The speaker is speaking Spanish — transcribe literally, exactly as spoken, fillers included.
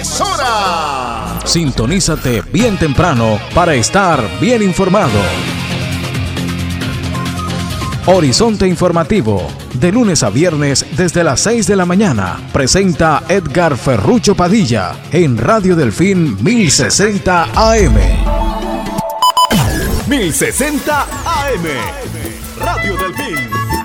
emisora. Sintonízate bien temprano para estar bien informado. Horizonte Informativo, de lunes a viernes desde las seis de la mañana, presenta Edgar Ferrucho Padilla en Radio Delfín mil sesenta A M. mil sesenta A M. Radio Delfín.